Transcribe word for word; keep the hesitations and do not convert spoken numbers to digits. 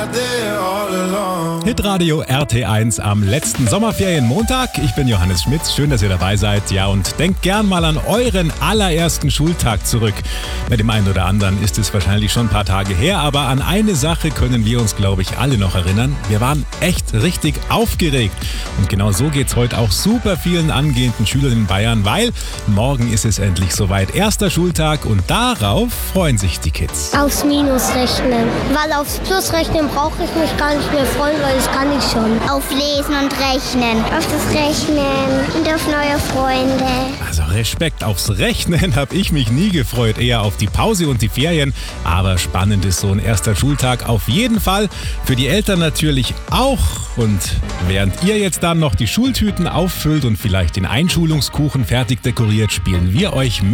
Hitradio R T eins am letzten Sommerferienmontag. Ich bin Johannes Schmitz. Schön, dass ihr dabei seid. Ja, und denkt gern mal an euren allerersten Schultag zurück. Bei dem einen oder anderen ist es wahrscheinlich schon ein paar Tage her, aber an eine Sache können wir uns, glaube ich, alle noch erinnern. Wir waren echt richtig aufgeregt. Und genau so geht's heute auch super vielen angehenden Schülern in Bayern, weil morgen ist es endlich soweit. Erster Schultag und darauf freuen sich die Kids. Aufs Minus rechnen, weil aufs Plus rechnen brauche ich mich gar nicht mehr freuen, weil das kann ich schon. Auf Lesen und Rechnen. Auf das Rechnen und auf neue Freunde. Also Respekt, aufs Rechnen habe ich mich nie gefreut, eher auf die Pause und die Ferien. Aber spannend ist so ein erster Schultag auf jeden Fall. Für die Eltern natürlich auch. Und während ihr jetzt dann noch die Schultüten auffüllt und vielleicht den Einschulungskuchen fertig dekoriert, spielen wir euch